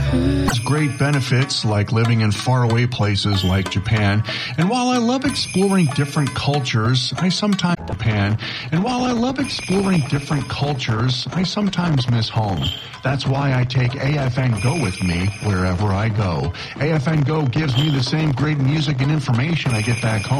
There's great benefits like living in faraway places like Japan, and while I love exploring different cultures, I sometimes miss home. That's why I take AFN Go with me wherever I go. AFN Go gives me the same great music and information I get back home.